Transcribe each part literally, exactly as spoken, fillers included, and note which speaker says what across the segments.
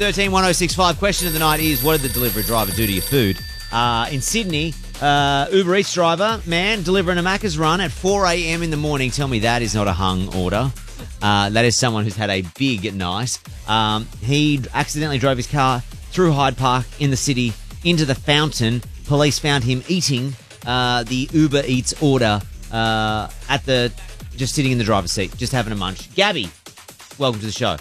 Speaker 1: thirteen one oh six five. Question of the night is, what did the delivery driver do to your food? Uh, in Sydney, uh, Uber Eats driver, man, delivering a Macca's run at four a.m. in the morning. Tell me that is not a hung order. Uh, that is someone who's had a big night. Um, he accidentally drove his car through Hyde Park in the city into the fountain. Police found him eating uh, the Uber Eats order uh, at the, just sitting in the driver's seat, just having a munch. Gabby, welcome to the show.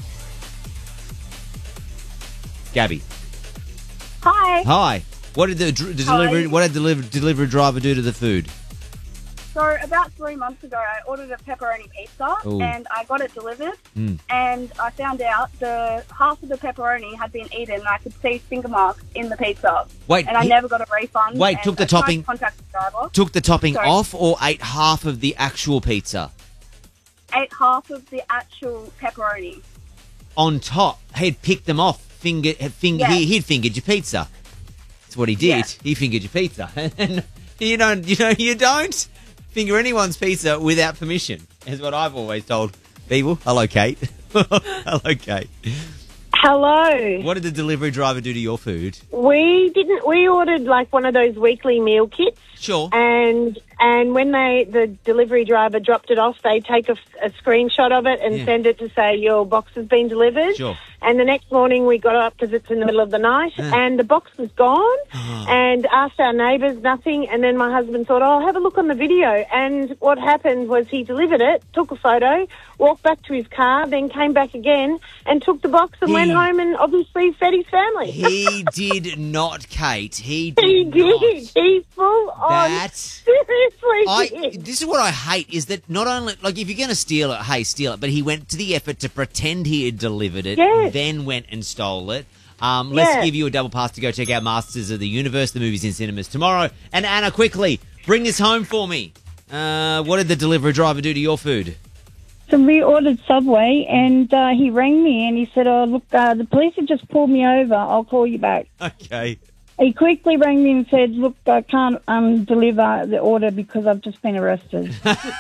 Speaker 1: Gabby.
Speaker 2: Hi.
Speaker 1: Hi. What did the, the delivery? What did the delivery, delivery driver do to the food?
Speaker 2: So about three months ago, I ordered a pepperoni pizza
Speaker 1: Ooh.
Speaker 2: and I got it delivered.
Speaker 1: Mm.
Speaker 2: And I found out the half of the pepperoni had been eaten. And I could see finger marks in the pizza.
Speaker 1: Wait,
Speaker 2: and I
Speaker 1: he-
Speaker 2: never got a refund.
Speaker 1: Wait,
Speaker 2: and
Speaker 1: took the
Speaker 2: I tried
Speaker 1: topping-
Speaker 2: to contact the driver.
Speaker 1: Took the topping
Speaker 2: Sorry.
Speaker 1: off, or ate half of the actual pizza
Speaker 2: Ate half of the actual pepperoni.
Speaker 1: on top? He'd picked them off. Finger, finger.
Speaker 2: Yeah.
Speaker 1: He, he'd fingered your pizza. That's what he did.
Speaker 2: Yeah.
Speaker 1: He fingered your pizza. And you don't. You know. You don't finger anyone's pizza without permission. Is what I've always told people. Hello, Kate. Hello, Kate.
Speaker 3: Hello.
Speaker 1: What did the delivery driver do to your food?
Speaker 3: We didn't. We ordered like one of those weekly meal kits,
Speaker 1: Sure.
Speaker 3: and and when they the delivery driver dropped it off, they take a, a screenshot of it and
Speaker 1: Yeah.
Speaker 3: send it to say your box has been delivered.
Speaker 1: Sure.
Speaker 3: And the next morning we got up because it's in the middle of the night,
Speaker 1: Yeah.
Speaker 3: and the box was gone.
Speaker 1: Oh.
Speaker 3: And asked our neighbours, nothing. And then my husband thought, "Oh, I'll have a look on the video." And what happened was he delivered it, took a photo, walked back to his car, then came back again and took the box and
Speaker 1: He-
Speaker 3: went home and obviously fed his family.
Speaker 1: He did not, Kate. He did
Speaker 3: He
Speaker 1: not.
Speaker 3: did. He full on.
Speaker 1: That-
Speaker 3: Seriously
Speaker 1: I,
Speaker 3: did.
Speaker 1: this is what I hate, is that not only, like, if you're going to steal it, hey, steal it, but he went to the effort to pretend he had delivered it,
Speaker 3: Yes.
Speaker 1: then went and stole it. Um, let's
Speaker 3: Yeah.
Speaker 1: give you a double pass to go check out Masters of the Universe. The movie's in cinemas tomorrow. And Anna, quickly, bring this home for me. Uh, what did the delivery driver do to your food?
Speaker 4: So we ordered Subway, and uh, he rang me and he said, "Oh, look, uh, the police have just pulled me over. I'll call you back."
Speaker 1: Okay.
Speaker 4: He quickly rang me and said, "Look, I can't um, deliver the order because I've just been arrested."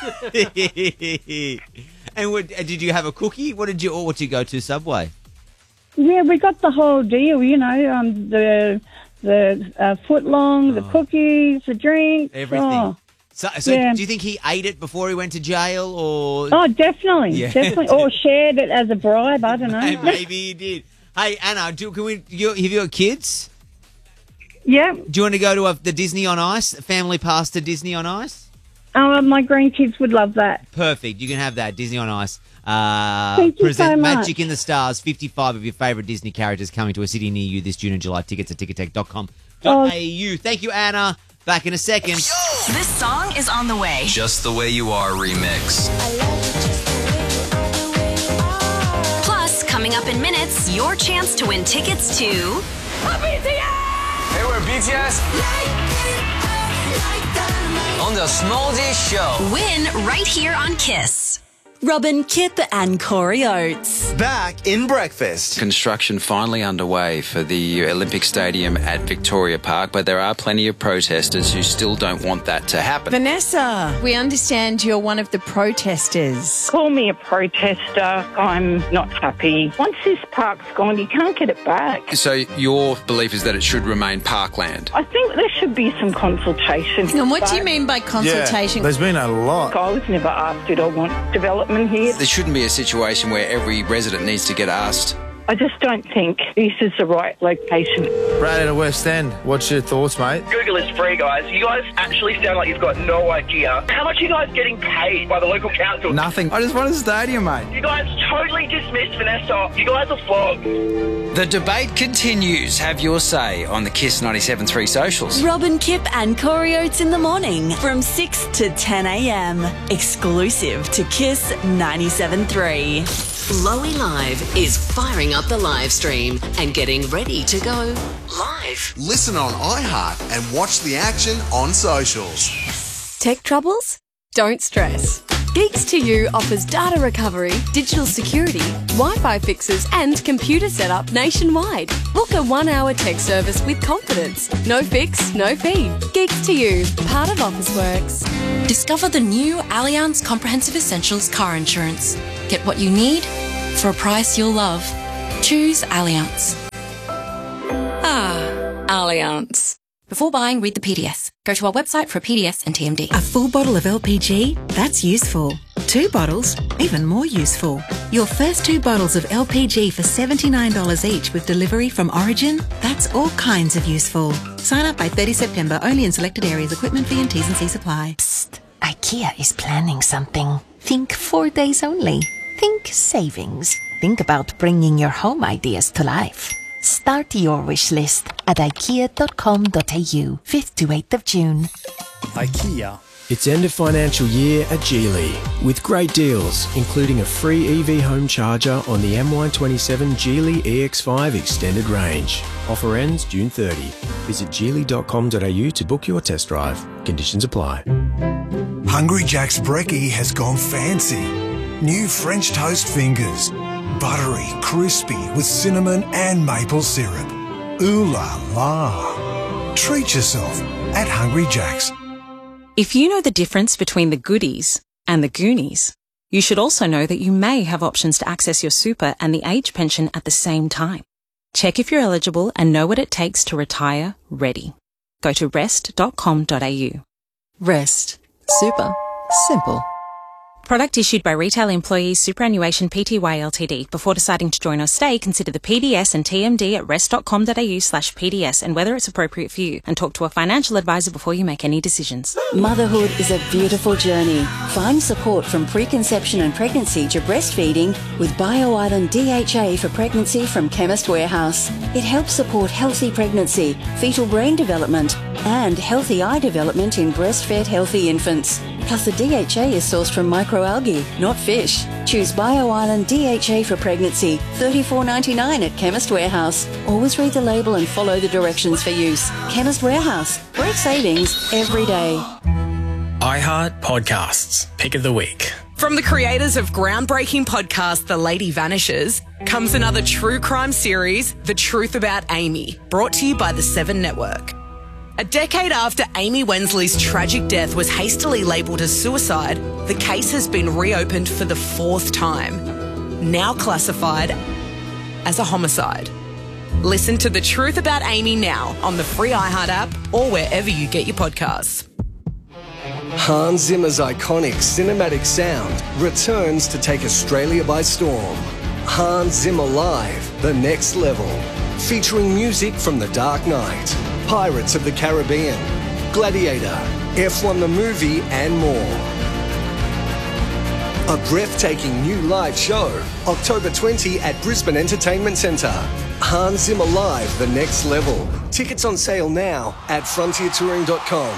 Speaker 1: And what, uh, did you have a cookie? What did you, or what did you go to Subway?
Speaker 4: Yeah, we got the whole deal, you know, um, the the uh, footlong, the cookies, the drinks.
Speaker 1: Everything.
Speaker 4: Oh,
Speaker 1: So, so
Speaker 4: Yeah.
Speaker 1: do you think he ate it before he went to jail, or
Speaker 4: oh definitely,
Speaker 1: Yeah.
Speaker 4: definitely. Or shared it as a bribe, I don't
Speaker 1: Hey,
Speaker 4: know.
Speaker 1: maybe he did? Hey, Anna, do, can we? You, have you got kids?
Speaker 4: Yeah,
Speaker 1: Do you want to go to a, the Disney on Ice, a family pass to Disney on Ice?
Speaker 4: oh, my grandkids would love that.
Speaker 1: Perfect. You can have that, Disney on Ice. Uh,
Speaker 4: Thank you
Speaker 1: present
Speaker 4: so much.
Speaker 1: Magic in the Stars, fifty-five of your favourite Disney characters coming to a city near you this June and July. Tickets at tickettech dot com dot a u. Thank you, Anna. Back in a second.
Speaker 5: This song is on the way.
Speaker 6: Just the Way You Are remix.
Speaker 5: Plus, coming up in minutes, your chance to win tickets to
Speaker 6: Hey, we're B T S. On the Smallzy Show.
Speaker 5: Win right here on Kiss.
Speaker 7: Robin, Kip and Corey Oates.
Speaker 8: Back in breakfast.
Speaker 9: Construction finally underway for the Olympic Stadium at Victoria Park, but there are plenty of protesters who still don't want that to happen.
Speaker 10: Vanessa, we understand you're one of the protesters.
Speaker 11: Call me a protester. I'm not happy. Once this park's gone, you can't get it back.
Speaker 9: So your belief is that it should remain parkland?
Speaker 11: I think there should be some consultation.
Speaker 10: And what do you
Speaker 11: But
Speaker 10: mean by consultation?
Speaker 8: Yeah, there's been a lot.
Speaker 11: I was never asked, did I want development here?
Speaker 9: There shouldn't be a situation where every resident needs to get asked.
Speaker 11: I just don't think this is the right location.
Speaker 8: Brad out of West End. What's your thoughts, mate?
Speaker 12: Google is free, guys. You guys actually sound like you've got no idea. How much are you guys getting paid by the local council?
Speaker 8: Nothing. I just want a stadium, mate.
Speaker 12: You guys totally dismissed Vanessa. You guys are flogged.
Speaker 9: The debate continues. Have your say on the Kiss ninety-seven point three socials.
Speaker 7: Robin, Kip and Corey Oates in the morning from six to ten a.m. Exclusive to Kiss ninety-seven point three.
Speaker 5: Lowy Live is firing up the live stream and getting ready to go live.
Speaker 13: Listen on iHeart and watch the action on socials.
Speaker 14: Tech troubles? Don't stress. Geeks to You offers data recovery, digital security, Wi-Fi fixes and computer setup nationwide. Book a one-hour tech service with confidence. No fix, no fee. Geeks to You, part of Officeworks.
Speaker 15: Discover the new Allianz Comprehensive Essentials car insurance. Get what you need for a price you'll love. Choose Allianz. Allianz. Before buying, read the P D S. Go to our website for a P D S and T M D.
Speaker 16: A full bottle of L P G? That's useful. Two bottles? Even more useful. Your first two bottles of L P G for seventy-nine dollars each with delivery from Origin? That's all kinds of useful. Sign up by thirtieth September, only in selected areas. Equipment fee and T's and C's apply.
Speaker 17: Psst. IKEA is planning something. Think four days only. Think savings. Think about bringing your home ideas to life. Start your wish list at ikea dot com dot a u, fifth to eighth of June.
Speaker 18: IKEA. It's end of financial year at Geely with great deals, including a free E V home charger on the M Y twenty-seven Geely E X five extended range. Offer ends June thirtieth. Visit geely dot com dot a u to book your test drive. Conditions apply.
Speaker 19: Hungry Jack's Brekkie has gone fancy. New French toast fingers. Buttery, crispy with cinnamon and maple syrup. Ooh la la. Treat yourself at Hungry Jack's.
Speaker 20: If you know the difference between the goodies and the Goonies, you should also know that you may have options to access your super and the age pension at the same time. Check if you're eligible and know what it takes to retire ready. Go to rest dot com dot a u.
Speaker 21: Rest. Super. Simple.
Speaker 20: Product issued by Retail Employees Superannuation Pty Ltd. Before deciding to join or stay, consider the P D S and T M D at rest dot com dot a u slash P D S and whether it's appropriate for you, and talk to a financial advisor before you make any decisions.
Speaker 22: Motherhood is a beautiful journey. Find support from preconception and pregnancy to breastfeeding with BioIsland D H A for pregnancy from Chemist Warehouse. It helps support healthy pregnancy, fetal brain development, and healthy eye development in breastfed healthy infants. Plus, the D H A is sourced from microalgae, not fish. Choose BioIsland D H A for pregnancy, thirty-four ninety-nine at Chemist Warehouse. Always read the label and follow the directions for use. Chemist Warehouse. Great savings every day.
Speaker 23: iHeart Podcasts. Pick of the Week.
Speaker 24: From the creators of groundbreaking podcast The Lady Vanishes comes another true crime series, The Truth About Amy, brought to you by the Seven Network. A decade after Amy Wensley's tragic death was hastily labelled as suicide, the case has been reopened for the fourth time, now classified as a homicide. Listen to The Truth About Amy now on the free iHeart app or wherever you get your podcasts.
Speaker 25: Hans Zimmer's iconic cinematic sound returns to take Australia by storm. Hans Zimmer Live, The Next Level, featuring music from The Dark Knight, Pirates of the Caribbean, Gladiator, F one the Movie, and more. A breathtaking new live show, October twentieth at Brisbane Entertainment Centre. Hans Zimmer Live, The Next Level. Tickets on sale now at frontier touring dot com.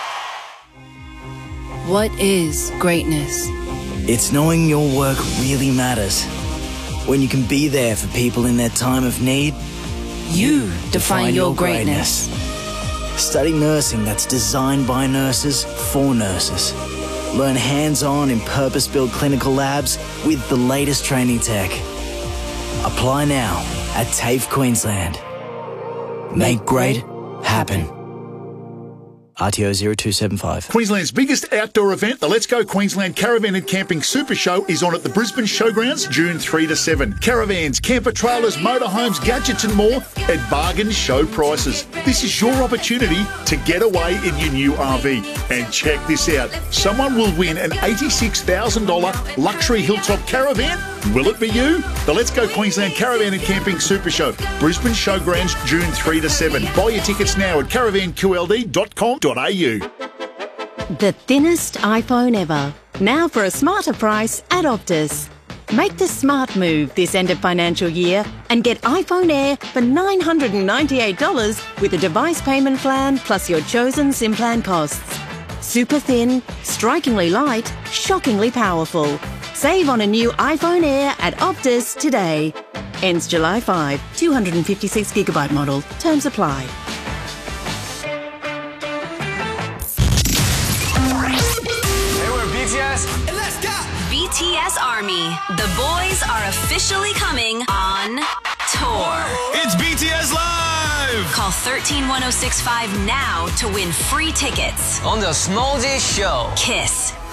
Speaker 26: What is greatness?
Speaker 27: It's knowing your work really matters. When you can be there for people in their time of need.
Speaker 26: You define, define your greatness.
Speaker 27: greatness. Study nursing that's designed by nurses for nurses. Learn hands-on in purpose-built clinical labs with the latest training tech. Apply now at TAFE Queensland. Make great happen. R T O zero two seven five.
Speaker 28: Queensland's biggest outdoor event, the Let's Go Queensland Caravan and Camping Super Show, is on at the Brisbane Showgrounds June third to seventh. Caravans, camper trailers, motorhomes, gadgets and more at bargain show prices. This is your opportunity to get away in your new R V. And check this out. Someone will win an eighty-six thousand dollars luxury hilltop caravan. Will it be you? The Let's Go Queensland Caravan and Camping Super Show, Brisbane Showgrounds June third to seventh. Buy your tickets now at caravan q l d dot com dot a u.
Speaker 29: The thinnest iPhone ever. Now for a smarter price at Optus. Make the smart move this end of financial year and get iPhone Air for nine hundred ninety-eight dollars with a device payment plan plus your chosen SIM plan costs. Super thin, strikingly light, shockingly powerful. Save on a new iPhone Air at Optus today. Ends July fifth. two hundred fifty-six gigabyte model. Terms apply.
Speaker 5: B T S Army. The boys are officially coming on tour.
Speaker 30: It's B T S Live!
Speaker 5: Call one three one oh six five now to win free tickets.
Speaker 6: On the Small J Show.
Speaker 5: Kiss